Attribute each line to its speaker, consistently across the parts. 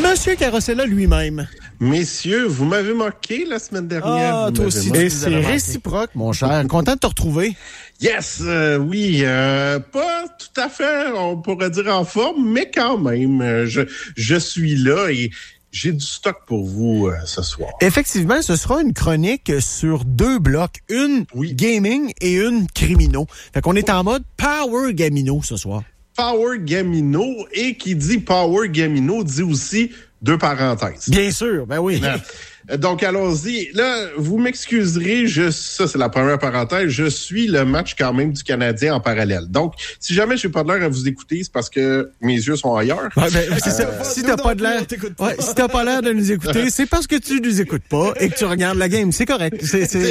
Speaker 1: Monsieur Carosella lui-même.
Speaker 2: Messieurs, vous m'avez manqué la semaine dernière.
Speaker 1: Ah, toi aussi. Et c'est réciproque, mon cher. Content de te retrouver.
Speaker 2: Yes, oui, pas tout à fait, on pourrait dire en forme, mais quand même, je suis là et j'ai du stock pour vous ce soir.
Speaker 1: Effectivement, ce sera une chronique sur 2 blocs, une gaming et une criminaux. Fait qu'on est en mode Power Gamino ce soir.
Speaker 2: Power Gamino, et qui dit Power Gamino dit aussi 2 parenthèses.
Speaker 1: Bien sûr, ben oui.
Speaker 2: Donc, allons-y. Là, vous m'excuserez, ça, c'est la première parenthèse. Je suis le match quand même du Canadien en parallèle. Donc, si jamais j'ai pas de l'air à vous écouter, c'est parce que mes yeux sont ailleurs.
Speaker 1: Ouais, ben, c'est ça. Si t'as pas de l'air, si t'as pas l'air de nous écouter, c'est parce que tu nous écoutes pas et que tu regardes la game. C'est correct.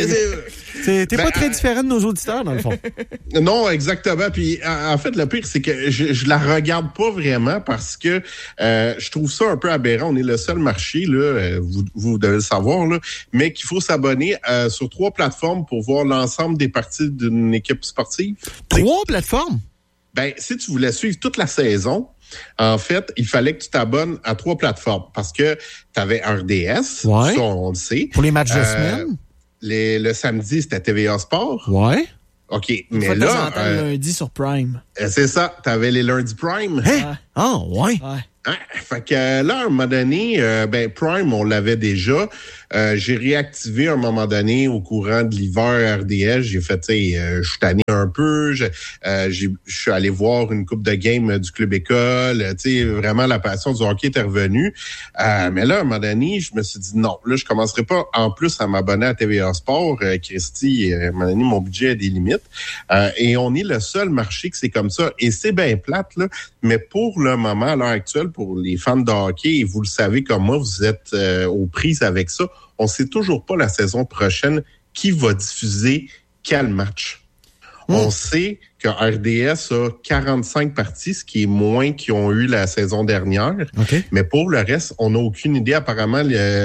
Speaker 1: T'es pas très différent de nos auditeurs, dans le fond.
Speaker 2: Non, exactement. Puis, en fait, le pire, c'est que je la regarde pas vraiment parce que je trouve ça un peu aberrant. On est le seul marché, là, vous devez le savoir, là, mais qu'il faut s'abonner sur 3 plateformes pour voir l'ensemble des parties d'une équipe sportive.
Speaker 1: 3 plateformes?
Speaker 2: Ben, si tu voulais suivre toute la saison, en fait, il fallait que tu t'abonnes à 3 plateformes parce que tu avais RDS, ça, on le sait.
Speaker 1: Pour les matchs de semaine?
Speaker 2: Le samedi, c'était TVA Sport.
Speaker 1: Ouais.
Speaker 2: OK, mais là...
Speaker 3: le lundi sur Prime.
Speaker 2: C'est ça, tu avais les lundis Prime.
Speaker 1: Hein? Ah, ouais.
Speaker 2: Fait que là, à un moment donné, Prime, on l'avait déjà. J'ai réactivé à un moment donné au courant de l'hiver RDS. J'ai fait, je suis tanné un peu. Je suis allé voir une coupe de game du club école. Vraiment, la passion du hockey était revenue. Mais là, à un moment donné, je me suis dit non. Là, je commencerai pas en plus à m'abonner à TVA Sport. Christy, à un moment donné, mon budget a des limites. Et on est le seul marché que c'est comme ça. Et c'est bien plate, là. Mais pour le moment, à l'heure actuelle, pour les fans de hockey, et vous le savez comme moi, vous êtes aux prises avec ça. On ne sait toujours pas la saison prochaine qui va diffuser quel match. On sait que RDS a 45 parties, ce qui est moins qu'ils ont eu la saison dernière.
Speaker 1: Okay.
Speaker 2: Mais pour le reste, on n'a aucune idée. Apparemment,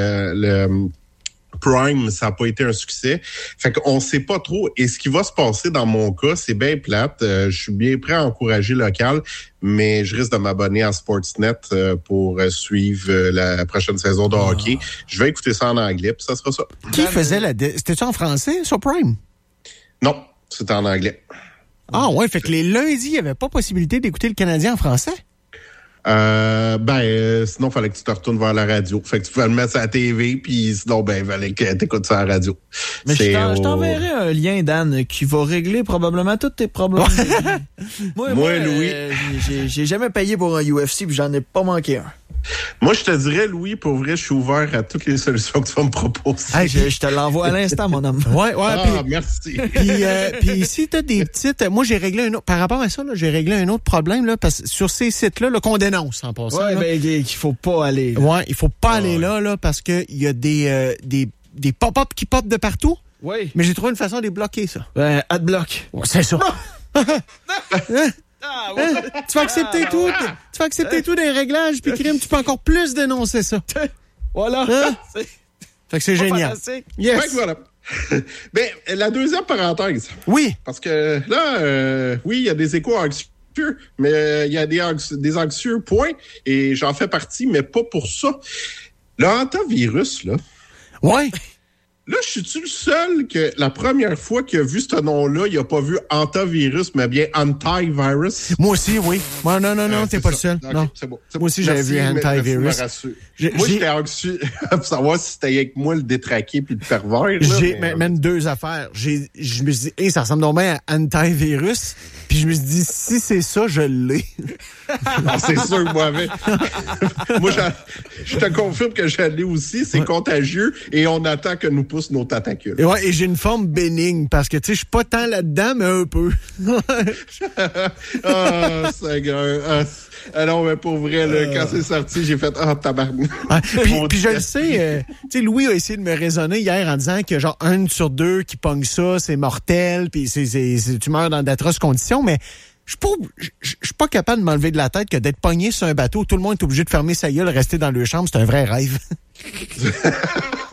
Speaker 2: le Prime, ça n'a pas été un succès. Fait qu'on sait pas trop. Et ce qui va se passer dans mon cas, c'est bien plate. Je suis bien prêt à encourager local, mais je risque de m'abonner à Sportsnet pour suivre la prochaine saison de hockey. Je vais écouter ça en anglais, puis ça sera ça.
Speaker 1: Qui faisait C'était-tu en français, sur Prime?
Speaker 2: Non, c'était en anglais.
Speaker 1: Ah ouais, fait que les lundis, il n'y avait pas possibilité d'écouter le Canadien en français?
Speaker 2: Sinon, il fallait que tu te retournes vers la radio. Fait que tu pouvais le mettre à la TV, puis sinon, il fallait que tu écoutes ça à la radio.
Speaker 3: Mais je t'enverrai un lien, Dan, qui va régler probablement tous tes problèmes. moi, Louis, j'ai jamais payé pour un UFC, puis j'en ai pas manqué un.
Speaker 2: Moi, je te dirais, Louis, pour vrai, je suis ouvert à toutes les solutions que tu vas me proposer.
Speaker 3: Hey, je te l'envoie à l'instant, mon homme.
Speaker 1: Ouais.
Speaker 2: Merci.
Speaker 1: Puis si t'as des petites... Moi, j'ai réglé un autre... Par rapport à ça, là, j'ai réglé un autre problème, là, parce que sur ces sites-là, là, qu'on dénonce en passant.
Speaker 3: Ouais,
Speaker 1: là,
Speaker 3: qu'il faut pas aller. Là.
Speaker 1: Ouais, il faut pas aller là, parce que il y a des pop-up qui pop de partout.
Speaker 3: Oui.
Speaker 1: Mais j'ai trouvé une façon de les bloquer, ça.
Speaker 3: Adblock.
Speaker 1: Ouais, c'est ça.
Speaker 3: Ah, ouais.
Speaker 1: Tu vas accepter tout. Tu vas accepter tout des réglages, puis crime, tu peux encore plus dénoncer ça.
Speaker 3: Voilà.
Speaker 1: Fait que c'est génial.
Speaker 2: Fantastique.
Speaker 1: Yes.
Speaker 2: Fait que voilà. Ben, la deuxième parenthèse.
Speaker 1: Oui.
Speaker 2: Parce que là, oui, il y a des échos anxieux, mais il y a des anxieux, point. Et j'en fais partie, mais pas pour ça. Le hantavirus, là.
Speaker 1: Ouais.
Speaker 2: Là, je suis-tu le seul que la première fois qu'il a vu ce nom-là, il a pas vu hantavirus, mais bien antivirus?
Speaker 1: Moi aussi, oui. Moi, non, t'es pas le seul.
Speaker 2: Okay,
Speaker 1: non.
Speaker 2: C'est bon.
Speaker 1: Moi aussi, j'avais vu antivirus.
Speaker 2: Moi, j'étais anxieux pour savoir si c'était avec moi le détraqué puis le pervers.
Speaker 1: J'ai même 2 affaires. Je me suis dit, ça ressemble donc bien à antivirus. Puis je me suis dit, si c'est ça, je l'ai.
Speaker 2: Non, c'est sûr que moi, moi, je te confirme que je l'ai aussi. C'est contagieux et on attend que nous poussent nos tentacules.
Speaker 1: Et j'ai une forme bénigne parce que, tu sais, je suis pas tant là-dedans, mais un peu.
Speaker 2: Seigneur. Alors, mais pour vrai, là, quand c'est sorti, j'ai fait tabarnak.
Speaker 1: Puis je le sais, tu sais, Louis a essayé de me raisonner hier en disant que genre 1 sur 2 qui pogne ça, c'est mortel, puis tu meurs dans d'atroces conditions, mais je suis pas capable de m'enlever de la tête que d'être pogné sur un bateau, tout le monde est obligé de fermer sa gueule, rester dans leur chambre, c'est un vrai rêve.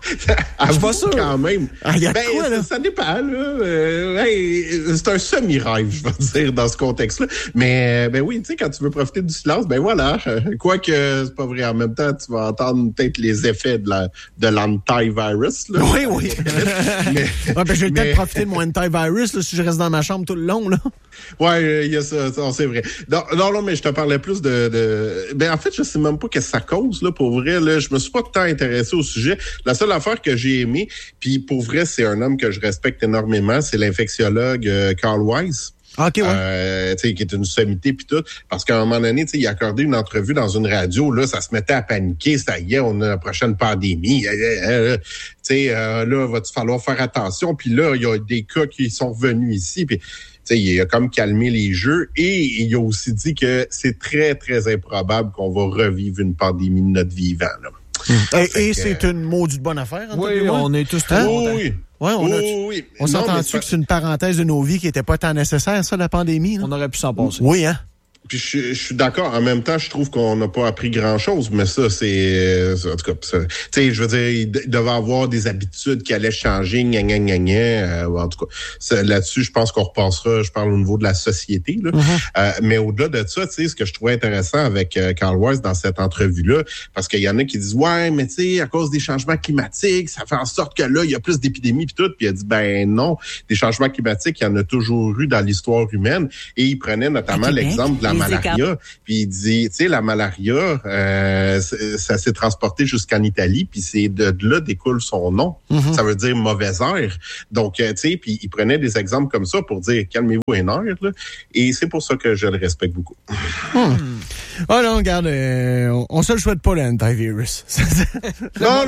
Speaker 2: Je suis pas sûr. Quand même.
Speaker 1: Y a quoi, là?
Speaker 2: Ça dépend, là. C'est un semi-rêve, je vais dire, dans ce contexte-là. Mais, oui, tu sais, quand tu veux profiter du silence, voilà. Quoique, c'est pas vrai. En même temps, tu vas entendre peut-être les effets de l'antivirus, là.
Speaker 1: Oui. Mais j'ai peut-être profiter de mon antivirus, là, si je reste dans ma chambre tout le long, là.
Speaker 2: Ouais, il y a ça, c'est vrai. Non, mais je te parlais plus en fait, je sais même pas qu'est-ce que ça cause, là, pour vrai, là. Je me suis pas tant intéressé au sujet. La seule affaire que j'ai aimée, puis pour vrai, c'est un homme que je respecte énormément, c'est l'infectiologue Carl Weiss.
Speaker 1: OK, ouais.
Speaker 2: Qui est une sommité puis tout, parce qu'à un moment donné, il a accordé une entrevue dans une radio, là, ça se mettait à paniquer, ça y est, on a la prochaine pandémie, là, va-t-il falloir faire attention, puis là, il y a des cas qui sont revenus ici, puis il a comme calmé les jeux, et il a aussi dit que c'est très, très improbable qu'on va revivre une pandémie de notre vivant, là.
Speaker 1: Et c'est une maudite bonne affaire.
Speaker 3: Oui, on est tous très contents.
Speaker 2: Oui.
Speaker 1: Ouais, on s'entend-tu que c'est une parenthèse de nos vies qui n'était pas tant nécessaire, ça, la pandémie? Là?
Speaker 3: On aurait pu s'en passer.
Speaker 1: Oui, hein?
Speaker 2: Puis je suis d'accord. En même temps, je trouve qu'on n'a pas appris grand-chose, mais ça, c'est... En tout cas, tu sais, je veux dire, il devait avoir des habitudes qui allaient changer, en tout cas, là-dessus, je pense qu'on repassera, je parle au niveau de la société, là. Mais au-delà de ça, tu sais, ce que je trouvais intéressant avec Carl Weiss dans cette entrevue-là, parce qu'il y en a qui disent, ouais, mais tu sais, à cause des changements climatiques, ça fait en sorte que là, il y a plus d'épidémies puis tout. Puis il a dit, non, des changements climatiques, il y en a toujours eu dans l'histoire humaine. Et il prenait notamment l'exemple de la malaria. Puis il dit, tu sais, la malaria, ça s'est transporté jusqu'en Italie, puis c'est de là découle son nom. Ça veut dire mauvaise air. Donc, tu sais, puis il prenait des exemples comme ça pour dire, calmez-vous un air, là. Et c'est pour ça que je le respecte beaucoup.
Speaker 1: Oh non, regarde, on se le souhaite pas, l'antivirus.
Speaker 2: Non.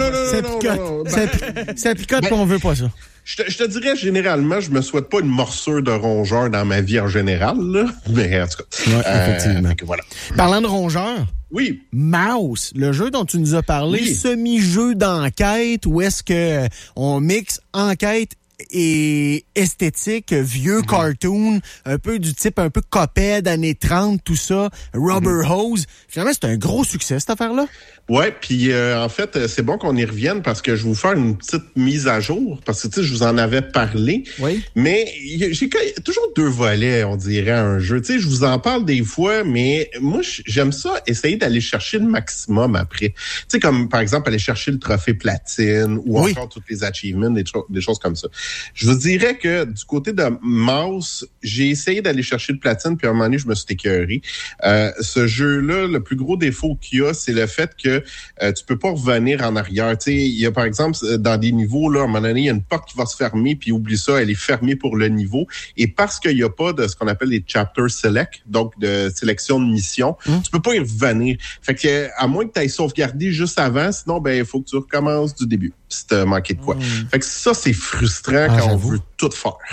Speaker 1: Ça picote qu'on veut pas ça.
Speaker 2: Je te dirais, généralement, je me souhaite pas une morsure de rongeur dans ma vie en général, là. Mais en tout cas.
Speaker 1: Ouais, effectivement.
Speaker 2: Voilà.
Speaker 1: Parlant de rongeurs.
Speaker 2: Oui.
Speaker 1: Mouse, le jeu dont tu nous as parlé, semi-jeu d'enquête, où est-ce que on mixe enquête et esthétique, vieux cartoon, un peu du type un peu Cuphead, années 30, tout ça, Rubber Hose. Finalement, c'est un gros succès, cette affaire-là.
Speaker 2: Ouais, puis en fait, c'est bon qu'on y revienne parce que je vais vous faire une petite mise à jour, parce que tu sais, je vous en avais parlé.
Speaker 1: Oui.
Speaker 2: Mais j'ai toujours deux volets, on dirait, à un jeu. Tu sais, je vous en parle des fois, mais moi, j'aime ça, essayer d'aller chercher le maximum après. Tu sais, comme par exemple, aller chercher le trophée platine ou encore toutes les achievements, des choses comme ça. Je vous dirais que du côté de Mouse, j'ai essayé d'aller chercher le platine, puis à un moment donné, je me suis écœuré. Ce jeu-là, le plus gros défaut qu'il y a, c'est le fait que tu peux pas revenir en arrière. Tu sais, il y a par exemple, dans des niveaux, là, à un moment donné, il y a une porte qui va se fermer, puis oublie ça, elle est fermée pour le niveau. Et parce qu'il y a pas de ce qu'on appelle les chapter select, donc de sélection de mission, tu peux pas y revenir. Fait que, à moins que tu ailles sauvegardé juste avant, sinon, il faut que tu recommences du début, si t'as manqué de quoi. Fait que ça, c'est frustrant quand on veut tout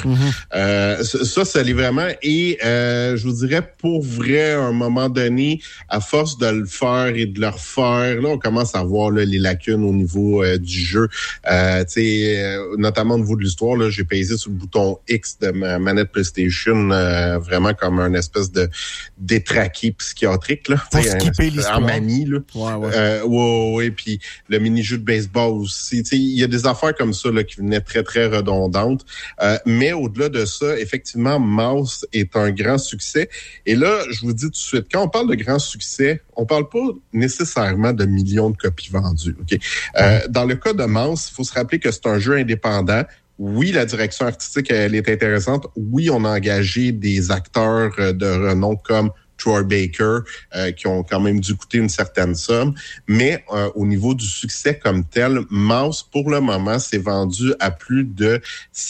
Speaker 2: faire. Ça l'est vraiment. Et je vous dirais, pour vrai, à un moment donné, à force de le faire et de le refaire, là, on commence à voir là, les lacunes au niveau du jeu. Notamment au niveau de l'histoire, là, j'ai pesé sur le bouton X de ma manette PlayStation, vraiment comme un espèce de détraqué psychiatrique. Là,
Speaker 1: pour skipper l'histoire.
Speaker 2: En manie. Là.
Speaker 1: Ouais.
Speaker 2: Puis le mini-jeu de baseball aussi. Il y a des affaires comme ça là, qui venaient très, très redondantes. Mais au-delà de ça, effectivement, Mouse est un grand succès. Et là, je vous dis tout de suite, quand on parle de grand succès, on parle pas nécessairement de millions de copies vendues. Okay? Dans le cas de Mouse, il faut se rappeler que c'est un jeu indépendant. Oui, la direction artistique, elle est intéressante. Oui, on a engagé des acteurs de renom comme Troy Baker, qui ont quand même dû coûter une certaine somme. Mais au niveau du succès comme tel, Mouse, pour le moment, s'est vendu à plus de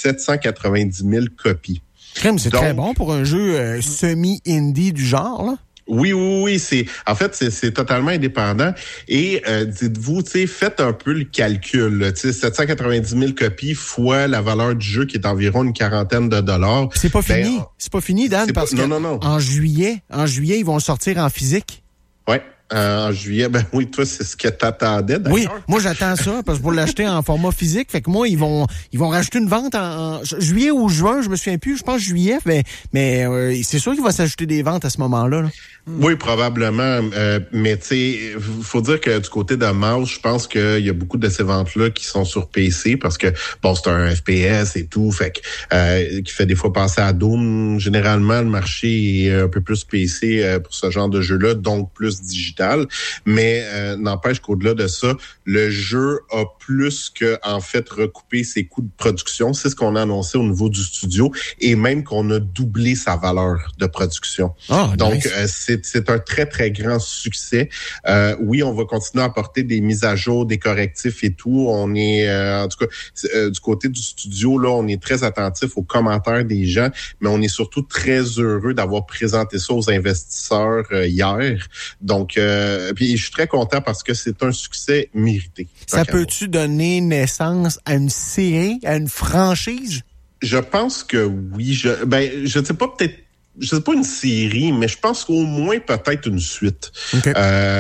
Speaker 2: 790 000 copies.
Speaker 1: C'est très bon pour un jeu semi-indie du genre, là.
Speaker 2: Oui, c'est totalement indépendant. Et dites-vous, faites un peu le calcul. 790 000 copies fois la valeur du jeu qui est environ une quarantaine de dollars.
Speaker 1: C'est pas fini. C'est pas fini, Dan, parce que
Speaker 2: non.
Speaker 1: En juillet, ils vont sortir en physique.
Speaker 2: Ouais. En juillet, oui, toi, c'est ce que t'attendais, d'ailleurs.
Speaker 1: Oui, moi, j'attends ça, parce que pour l'acheter en format physique, fait que moi, ils vont rajouter une vente en juillet ou juin, je me souviens plus, je pense juillet, mais c'est sûr qu'il va s'ajouter des ventes à ce moment-là, là.
Speaker 2: Oui, probablement. Mais tu sais, faut dire que du côté de Mouse, je pense qu'il y a beaucoup de ces ventes-là qui sont sur PC parce que bon, c'est un FPS et tout, fait que qui fait des fois penser à Doom. Généralement, le marché est un peu plus PC pour ce genre de jeu-là, donc plus digital. Mais n'empêche qu'au-delà de ça, le jeu a plus que en fait recoupé ses coûts de production. C'est ce qu'on a annoncé au niveau du studio et même qu'on a doublé sa valeur de production.
Speaker 1: Oh,
Speaker 2: donc
Speaker 1: nice.
Speaker 2: c'est un très, très grand succès. Oui, on va continuer à apporter des mises à jour, des correctifs et tout. On est, en tout cas, du côté du studio, là, on est très attentif aux commentaires des gens, mais on est surtout très heureux d'avoir présenté ça aux investisseurs hier. Donc, puis je suis très content parce que c'est un succès mérité.
Speaker 1: Ça peut-tu donner naissance à une série, à une franchise?
Speaker 2: Je pense que oui. Je ne sais pas, peut-être. Je sais pas une série, mais je pense qu'au moins peut-être une suite.
Speaker 1: Okay.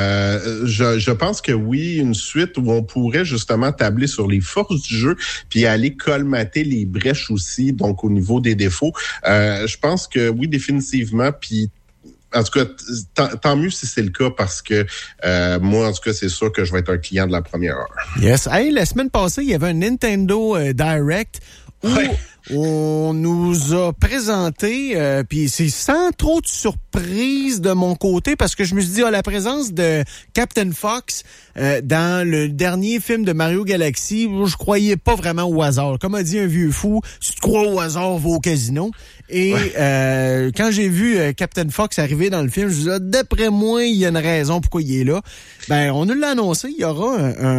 Speaker 2: Je pense que oui, une suite où on pourrait justement tabler sur les forces du jeu puis aller colmater les brèches aussi, donc au niveau des défauts. Je pense que oui, définitivement, puis en tout cas, tant mieux si c'est le cas parce que moi, en tout cas, c'est sûr que je vais être un client de la première heure.
Speaker 1: Yes. Hey, la semaine passée, il y avait un Nintendo Direct où on nous a présenté, puis c'est sans trop de surprise de mon côté, parce que je me suis dit, la présence de Captain Fox dans le dernier film de Mario Galaxy, je croyais pas vraiment au hasard. Comme a dit un vieux fou, si tu crois au hasard, va au casino. Et quand j'ai vu Captain Fox arriver dans le film, je me suis dit, d'après moi, il y a une raison pourquoi il est là. Ben, on nous l'a annoncé, il y aura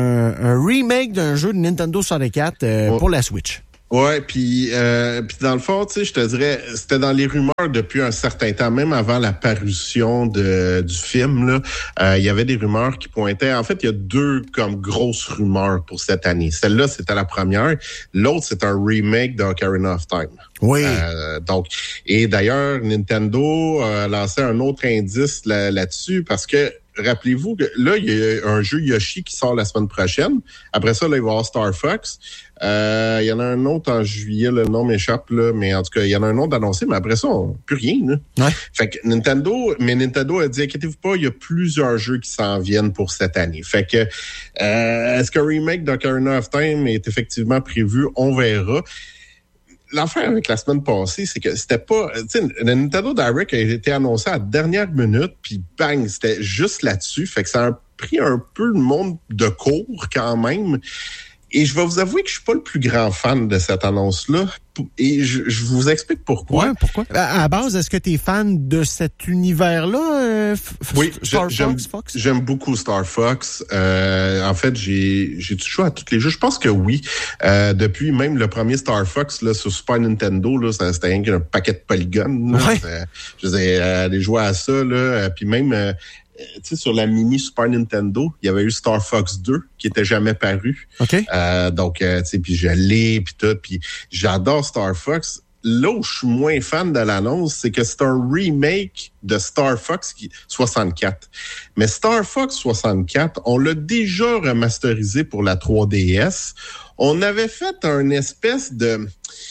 Speaker 1: un remake d'un jeu de Nintendo 64 pour la Switch.
Speaker 2: Ouais, puis dans le fond, tu sais, je te dirais, c'était dans les rumeurs depuis un certain temps, même avant la parution du film là, il y avait des rumeurs qui pointaient. En fait, il y a deux comme grosses rumeurs pour cette année. Celle-là, c'était la première. L'autre, c'est un remake d'Ocarina of Time.
Speaker 1: Oui.
Speaker 2: Donc, et d'ailleurs, Nintendo a lancé un autre indice là-dessus parce que rappelez-vous que là, il y a un jeu Yoshi qui sort la semaine prochaine. Après ça, là, il va y avoir Star Fox. Il y en a un autre en juillet, le nom m'échappe, là, mais en tout cas, il y en a un autre annoncé, mais après ça, plus rien. Là.
Speaker 1: Ouais.
Speaker 2: Fait que Nintendo a dit, inquiétez-vous pas, il y a plusieurs jeux qui s'en viennent pour cette année. Fait que est-ce qu'un remake d'Ocarina of Time est effectivement prévu? On verra. L'affaire avec la semaine passée, c'est que c'était pas... Tu sais, le Nintendo Direct a été annoncé à la dernière minute, puis bang, c'était juste là-dessus. Fait que ça a pris un peu le monde de court quand même. Et je vais vous avouer que je suis pas le plus grand fan de cette annonce-là. Et je vous explique pourquoi.
Speaker 1: Ouais, pourquoi? À base, est-ce que tu es fan de cet univers-là?
Speaker 2: Oui,
Speaker 1: Star Fox?
Speaker 2: J'aime beaucoup Star Fox. En fait, j'ai joué à tous les jeux. Je pense que oui. Depuis même le premier Star Fox là, sur Super Nintendo, là, c'était rien qu'un paquet de polygones. Là.
Speaker 1: Ouais.
Speaker 2: Je faisais aller jouer à ça. Là, puis même... tu sais, sur la mini Super Nintendo, il y avait eu Star Fox 2 qui était jamais paru.
Speaker 1: OK.
Speaker 2: Donc, tu sais, puis je l'ai, puis tout, puis j'adore Star Fox. Là où je suis moins fan de l'annonce, c'est que c'est un remake de Star Fox 64. Mais Star Fox 64, on l'a déjà remasterisé pour la 3DS. On avait fait un espèce de...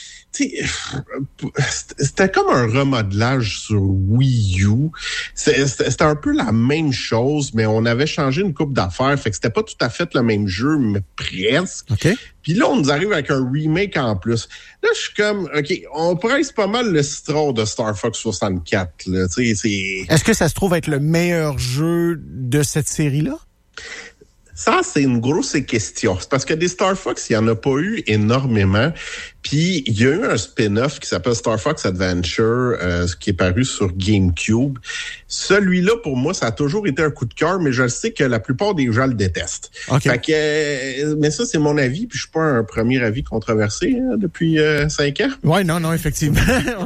Speaker 2: C'était comme un remodelage sur Wii U. C'était un peu la même chose, mais on avait changé une couple d'affaires. Fait que c'était pas tout à fait le même jeu, mais presque.
Speaker 1: OK.
Speaker 2: Puis là, on nous arrive avec un remake en plus. Là, je suis comme, OK, on presse pas mal le citron de Star Fox 64. Là.
Speaker 1: Est-ce que ça se trouve être le meilleur jeu de cette série-là?
Speaker 2: Ça, c'est une grosse question. C'est parce que des Star Fox, il n'y en a pas eu énormément. Puis, il y a eu un spin-off qui s'appelle Star Fox Adventure, qui est paru sur GameCube. Celui-là, pour moi, ça a toujours été un coup de cœur, mais je sais que la plupart des gens le détestent.
Speaker 1: Okay.
Speaker 2: Fait que, mais ça, c'est mon avis, puis je suis pas un premier avis controversé depuis 5 ans.
Speaker 1: Ouais, non, effectivement.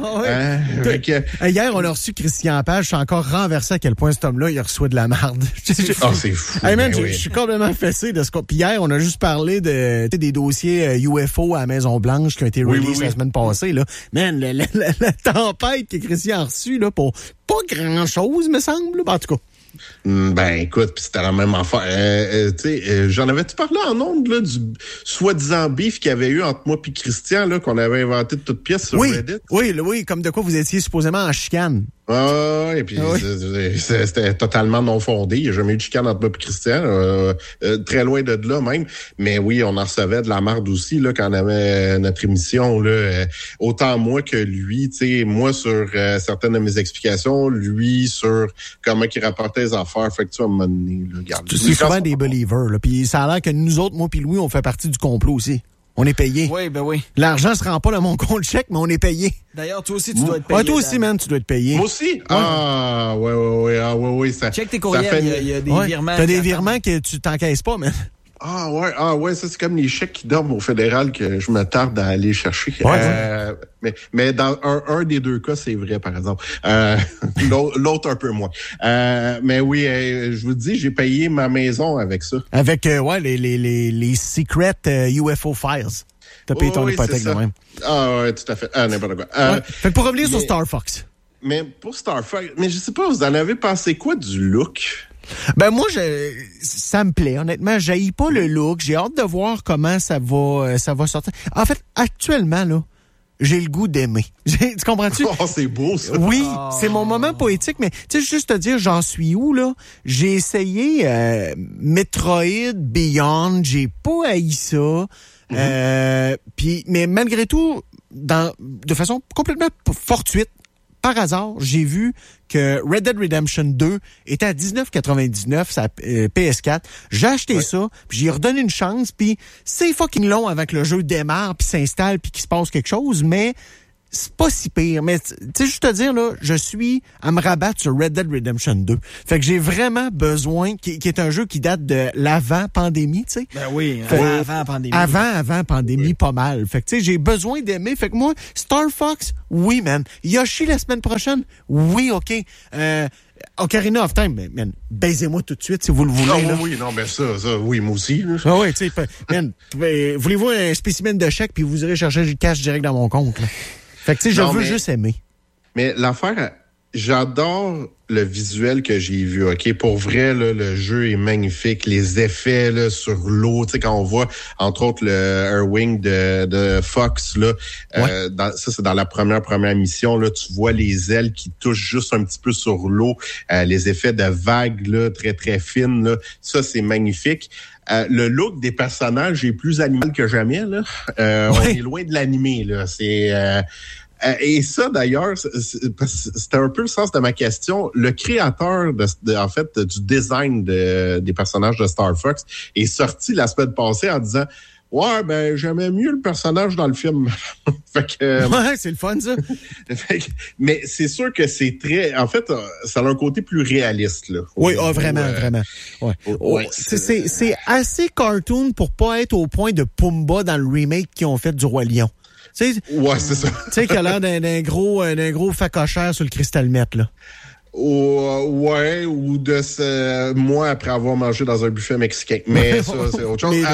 Speaker 1: Hier, on a reçu Christian Page. Je suis encore renversé à quel point cet homme-là, il reçoit de la merde.
Speaker 2: C'est fou.
Speaker 1: Hey man, je suis complètement fessé de ce qu'on... Puis hier, on a juste parlé des dossiers UFO à la Maison-Blanche qui ont été released la semaine passée. Là. Man, la tempête que Christian a reçue là, pour pas grand-chose, me semble. En tout cas.
Speaker 2: Ben écoute, puis c'était la même affaire. J'en avais-tu parlé en ondes là, du soi-disant beef qu'il y avait eu entre moi et Christian, là, qu'on avait inventé de toutes pièces sur Reddit?
Speaker 1: Oui, comme de quoi vous étiez supposément en chicane.
Speaker 2: Et puis c'était totalement non fondé. Il n'y a jamais eu de chicane entre moi et Christian. Très loin de là même. Mais oui, on en recevait de la marde aussi là, quand on avait notre émission. Là, autant moi que lui. Moi sur certaines de mes explications, lui sur comment il rapportait les affaires. Fait que tu vas me donner.
Speaker 1: C'est souvent des believers. Puis ça a l'air que nous autres, moi puis Louis, on fait partie du complot aussi. On est payé.
Speaker 3: Oui, ben oui.
Speaker 1: L'argent se rend pas dans mon compte chèque, mais on est payé.
Speaker 3: D'ailleurs, toi aussi, tu dois être payé.
Speaker 1: Ouais, toi aussi, man, tu dois être payé.
Speaker 2: Moi aussi? Ouais. Oui.
Speaker 3: Check tes courriels, il y a des virements.
Speaker 1: T'as des virements que tu t'encaisses pas, man.
Speaker 2: Ah ouais, ça c'est comme les chèques qui dorment au fédéral que je me tarde à aller chercher. Mais dans un des deux cas, c'est vrai, par exemple. L'autre un peu moins. Mais oui, je vous dis, j'ai payé ma maison avec ça.
Speaker 1: Avec les secret UFO files. T'as payé ton hypothèque de même.
Speaker 2: Ah ouais, tout à fait. N'importe quoi.
Speaker 1: Fait que pour revenir sur Star Fox.
Speaker 2: Mais pour Star Fox, mais je sais pas, vous en avez pensé quoi du look?
Speaker 1: Ben moi, ça me plaît. Honnêtement, j'haïs pas le look. J'ai hâte de voir comment ça va sortir. En fait, actuellement, là, j'ai le goût d'aimer. Tu comprends-tu?
Speaker 2: Oh, c'est beau, ça.
Speaker 1: Oui, c'est mon moment poétique, mais tu sais, juste te dire, j'en suis où, là? J'ai essayé Metroid Beyond, j'ai pas haï ça. Mais malgré tout, de façon complètement fortuite, par hasard, j'ai vu que Red Dead Redemption 2 était à $19,99 sa PS4. J'ai acheté ça, puis j'ai redonné une chance, puis c'est fucking long avant que le jeu démarre, puis s'installe, puis qu'il se passe quelque chose, mais c'est pas si pire. Mais tu sais, juste te dire, là, je suis à me rabattre sur Red Dead Redemption 2. Fait que j'ai vraiment besoin, qui est un jeu qui date de l'avant-pandémie, tu sais.
Speaker 3: Ben oui, avant-pandémie.
Speaker 1: Avant-pandémie, pas mal. Fait que tu sais, j'ai besoin d'aimer. Fait que moi, Star Fox, oui, man. Yoshi la semaine prochaine, oui, OK. Ocarina of Time, man, baisez-moi tout de suite si vous le voulez.
Speaker 2: Oui, non, mais ça, oui, moi aussi.
Speaker 1: Ah oui, tu sais, man, voulez-vous un spécimen de chèque puis vous irez chercher du cash direct dans mon compte, là. Fait que tu sais, je veux juste aimer.
Speaker 2: Mais l'affaire, j'adore le visuel que j'ai vu, OK? Pour vrai, là, le jeu est magnifique. Les effets là, sur l'eau, tu sais, quand on voit, entre autres, le Airwing de Fox, là, ça, c'est dans la première mission, là, tu vois les ailes qui touchent juste un petit peu sur l'eau, les effets de vagues, là, très, très fines, là. Ça, c'est magnifique. Le look des personnages est plus animal que jamais, là. On est loin de l'animé, là. Et ça, d'ailleurs, c'était un peu le sens de ma question. Le créateur, en fait, du design des personnages de Star Fox est sorti la semaine passée en disant « Ouais, ben j'aimais mieux le personnage dans le film. » Fait que,
Speaker 1: ouais, c'est le fun, ça.
Speaker 2: Mais c'est sûr que c'est très... En fait, ça a un côté plus réaliste, là.
Speaker 1: Oui, vraiment. Ouais. C'est assez cartoon pour pas être au point de Pumba dans le remake qu'ils ont fait du Roi Lion.
Speaker 2: Ouais, c'est ça.
Speaker 1: Tu sais, qu'il a l'air d'un gros facochère sur le cristal mètre, là.
Speaker 2: Ouais, ou de moi après avoir mangé dans un buffet mexicain. Mais ça, c'est autre chose.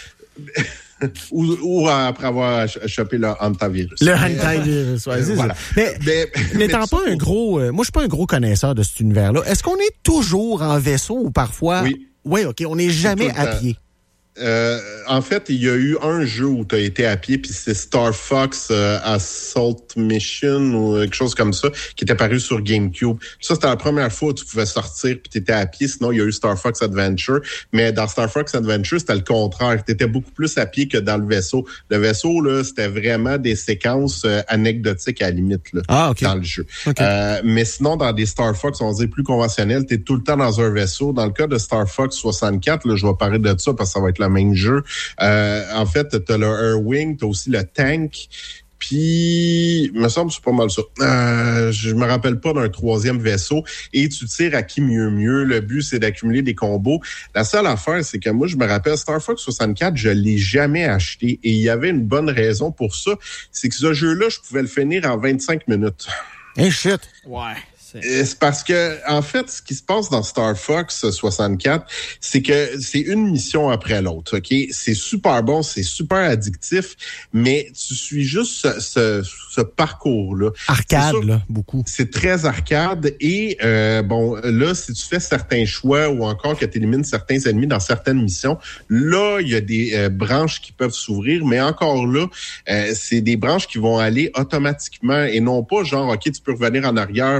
Speaker 2: Ou après avoir chopé le hantavirus.
Speaker 1: Le hantavirus, ouais, c'est
Speaker 2: voilà.
Speaker 1: Ça. Mais n'étant pas un gros... moi, je suis pas un gros connaisseur de cet univers-là. Est-ce qu'on est toujours en vaisseau ou parfois... Oui, OK, on n'est jamais à pied.
Speaker 2: En fait, il y a eu un jeu où tu as été à pied, puis c'est Star Fox Assault Mission ou quelque chose comme ça, qui était paru sur GameCube. Ça, c'était la première fois où tu pouvais sortir puis tu étais à pied. Sinon, il y a eu Star Fox Adventure. Mais dans Star Fox Adventure, c'était le contraire. Tu étais beaucoup plus à pied que dans le vaisseau. Le vaisseau, là, c'était vraiment des séquences anecdotiques à la limite là, dans le jeu. Okay. Mais sinon, dans des Star Fox, on va dire plus conventionnels, tu es tout le temps dans un vaisseau. Dans le cas de Star Fox 64, là, je vais parler de ça parce que ça va être le même jeu. En fait, t'as le Airwing, t'as aussi le tank, puis il me semble que c'est pas mal ça. Je me rappelle pas d'un troisième vaisseau. Et tu tires à qui mieux. Le but, c'est d'accumuler des combos. La seule affaire, c'est que moi, je me rappelle, Star Fox 64, je l'ai jamais acheté. Et il y avait une bonne raison pour ça. C'est que ce jeu-là, je pouvais le finir en 25 minutes.
Speaker 1: Hey, shit!
Speaker 3: Ouais.
Speaker 2: C'est parce que, en fait, ce qui se passe dans Star Fox 64, c'est que c'est une mission après l'autre, OK? C'est super bon, c'est super addictif, mais tu suis juste ce parcours-là.
Speaker 1: Arcade, là, beaucoup.
Speaker 2: C'est très arcade et, là, si tu fais certains choix ou encore que tu élimines certains ennemis dans certaines missions, là, il y a des branches qui peuvent s'ouvrir, mais encore là, c'est des branches qui vont aller automatiquement et non pas genre, OK, tu peux revenir en arrière, faire des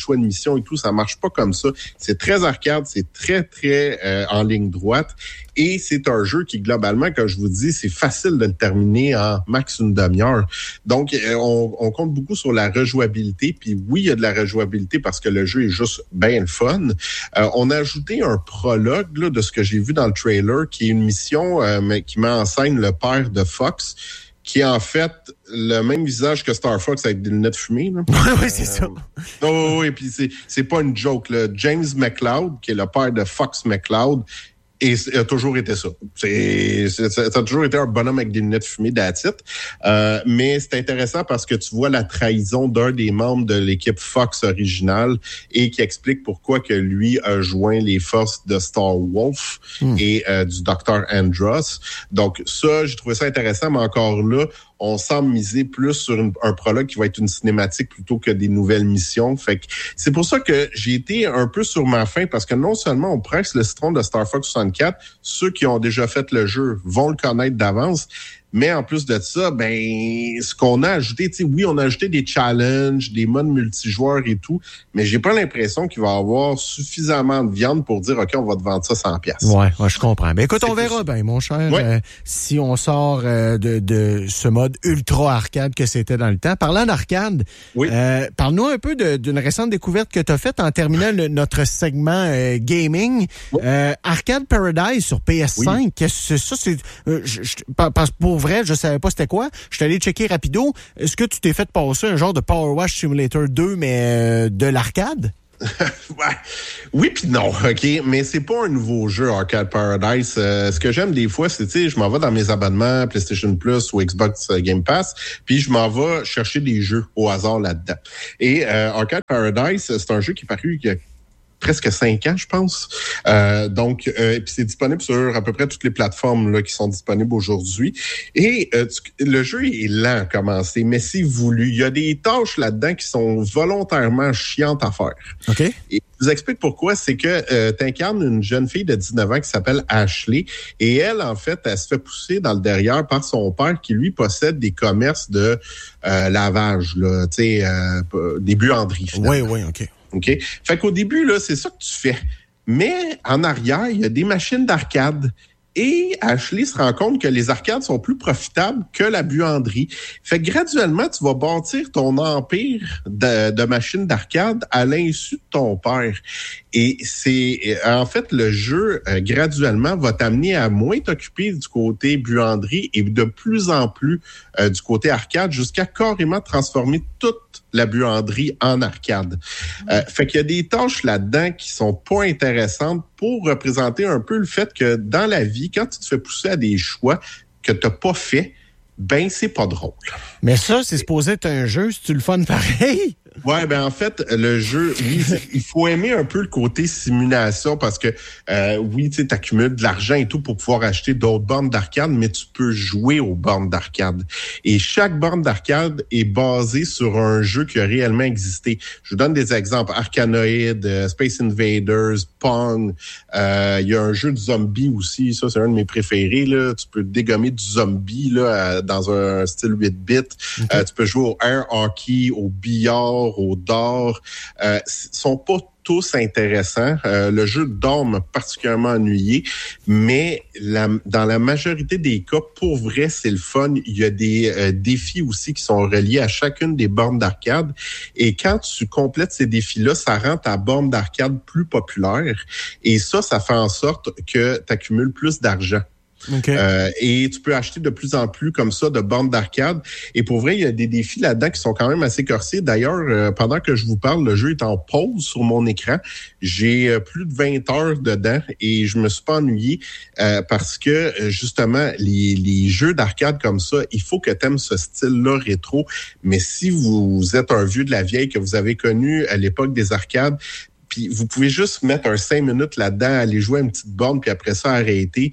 Speaker 2: choix de mission et tout, ça marche pas comme ça. C'est très arcade, c'est très, très en ligne droite. Et c'est un jeu qui, globalement, comme je vous dis, c'est facile de le terminer en max une demi-heure. Donc, on compte beaucoup sur la rejouabilité. Puis oui, il y a de la rejouabilité parce que le jeu est juste bien le fun. On a ajouté un prologue là, de ce que j'ai vu dans le trailer, qui est une mission qui met en scène le père de Fox, qui est en fait le même visage que Star Fox avec des lunettes fumées.
Speaker 1: Oui, c'est ça.
Speaker 2: Oui, puis c'est pas une joke. Là. James McCloud, qui est le père de Fox McCloud, et ça a toujours été ça. Ça a toujours été un bonhomme avec des lunettes fumées d'Atit. Mais c'est intéressant parce que tu vois la trahison d'un des membres de l'équipe Fox originale et qui explique pourquoi que lui a joint les forces de Star Wolf et du Dr. Andros. Donc ça, j'ai trouvé ça intéressant, mais encore là, on semble miser plus sur un prologue qui va être une cinématique plutôt que des nouvelles missions. Fait que c'est pour ça que j'ai été un peu sur ma faim parce que non seulement on presse le citron de Star Fox 64, ceux qui ont déjà fait le jeu vont le connaître d'avance, mais en plus de ça, ce qu'on a ajouté, oui, on a ajouté des challenges, des modes multijoueurs et tout, mais j'ai pas l'impression qu'il va y avoir suffisamment de viande pour dire, OK, on va te vendre ça 100$.
Speaker 1: Ouais, je comprends. Ben écoute, on verra bien, mon cher, si on sort de ce mode ultra arcade que c'était dans le temps. Parlant d'arcade, parle-nous un peu d'une récente découverte que tu as faite en terminant notre segment gaming. Arcade Paradise sur PS5. Oui. Qu'est-ce que c'est ça? Pour vrai, je savais pas c'était quoi. Je suis allé checker rapido. Est-ce que tu t'es fait passer un genre de Power Wash Simulator 2, mais de l'arcade?
Speaker 2: Oui puis non, OK, mais c'est pas un nouveau jeu Arcade Paradise. Ce que j'aime des fois, c'est, je m'en vais dans mes abonnements PlayStation Plus ou Xbox Game Pass, puis je m'en vais chercher des jeux au hasard là-dedans. Et Arcade Paradise, c'est un jeu qui est paru il y a presque 5 ans, je pense. Donc, puis c'est disponible sur à peu près toutes les plateformes là, qui sont disponibles aujourd'hui. Et le jeu est lent à commencer, mais c'est voulu. Il y a des tâches là-dedans qui sont volontairement chiantes à faire.
Speaker 1: OK.
Speaker 2: Et je vous explique pourquoi. C'est que tu incarnes une jeune fille de 19 ans qui s'appelle Ashley. Et elle, en fait, elle se fait pousser dans le derrière par son père qui, lui, possède des commerces de lavage, là, tu sais, des buanderies, finalement.
Speaker 1: Oui, OK.
Speaker 2: OK? Fait qu'au début, là, c'est ça que tu fais. Mais en arrière, il y a des machines d'arcade. Et Ashley se rend compte que les arcades sont plus profitables que la buanderie. Fait que graduellement, tu vas bâtir ton empire de machines d'arcade à l'insu de ton père. Et c'est en fait le jeu graduellement va t'amener à moins t'occuper du côté buanderie et de plus en plus du côté arcade jusqu'à carrément transformer toute la buanderie en arcade. Fait qu'il y a des tâches là-dedans qui sont pas intéressantes pour représenter un peu le fait que dans la vie, quand tu te fais pousser à des choix que t'as pas fait, ben c'est pas drôle.
Speaker 1: Mais ça, c'est supposé être un jeu, c'est-tu le fun pareil?
Speaker 2: Ouais, ben en fait, le jeu, oui, il faut aimer un peu le côté simulation parce que oui, tu sais, t'accumules de l'argent et tout pour pouvoir acheter d'autres bornes d'arcade, mais tu peux jouer aux bornes d'arcade. Et chaque borne d'arcade est basée sur un jeu qui a réellement existé. Je vous donne des exemples. Arkanoid, Space Invaders, Pong. Il y a un jeu de zombie aussi. Ça, c'est un de mes préférés, là. Tu peux dégommer du zombie, là, dans un style 8-bit. Okay. Tu peux jouer au air hockey, au billard, au dard, sont pas tous intéressants. Le jeu de dard m'a particulièrement ennuyé, mais dans la majorité des cas, pour vrai, c'est le fun. Il y a des défis aussi qui sont reliés à chacune des bornes d'arcade. Et quand tu complètes ces défis-là, ça rend ta borne d'arcade plus populaire. Et ça fait en sorte que tu accumules plus d'argent.
Speaker 1: Okay.
Speaker 2: Et tu peux acheter de plus en plus comme ça de bornes d'arcade. Et pour vrai, il y a des défis là-dedans qui sont quand même assez corsés. D'ailleurs, pendant que je vous parle, le jeu est en pause sur mon écran. J'ai plus de 20 heures dedans et je me suis pas ennuyé parce que justement, les jeux d'arcade comme ça, il faut que tu aimes ce style-là rétro. Mais si vous êtes un vieux de la vieille que vous avez connu à l'époque des arcades, puis vous pouvez juste mettre un 5 minutes là-dedans, aller jouer une petite borne, puis après ça, arrêter.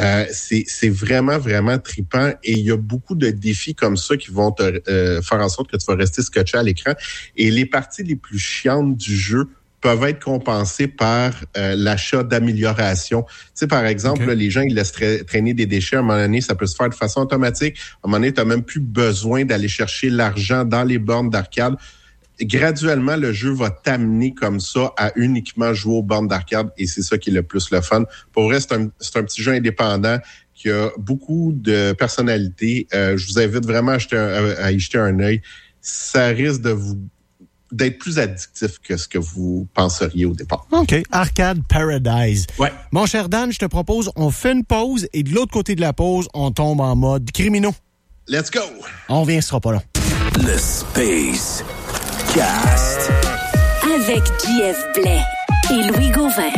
Speaker 2: C'est vraiment, vraiment trippant. Et il y a beaucoup de défis comme ça qui vont te faire en sorte que tu vas rester scotché à l'écran. Et les parties les plus chiantes du jeu peuvent être compensées par l'achat d'améliorations. Tu sais, par exemple, là, les gens, ils laissent traîner des déchets. À un moment donné, ça peut se faire de façon automatique. À un moment donné, tu n'as même plus besoin d'aller chercher l'argent dans les bornes d'arcade. graduellement, le jeu va t'amener comme ça à uniquement jouer aux bornes d'arcade et c'est ça qui est le plus le fun. Pour vrai, c'est un petit jeu indépendant qui a beaucoup de personnalité. Je vous invite vraiment à y jeter un œil. Ça risque d'être plus addictif que ce que vous penseriez au départ.
Speaker 1: OK. Arcade Paradise.
Speaker 2: Ouais.
Speaker 1: Mon cher Dan, je te propose, on fait une pause et de l'autre côté de la pause, on tombe en mode criminaux.
Speaker 2: Let's go!
Speaker 1: On revient, ce sera pas long.
Speaker 4: Le Space Cast.
Speaker 5: Avec JF Blais et Louis Gauvin.